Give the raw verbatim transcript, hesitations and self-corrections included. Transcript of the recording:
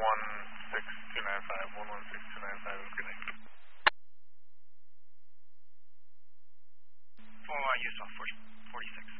one six two nine five, one one six two nine five, good night. Oh, I use on forty, forty-six.